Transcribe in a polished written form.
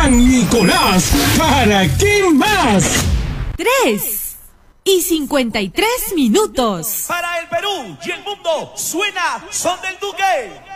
San Nicolás, ¿para qué más? 3:53. Para el Perú y el mundo suena Son del Duque.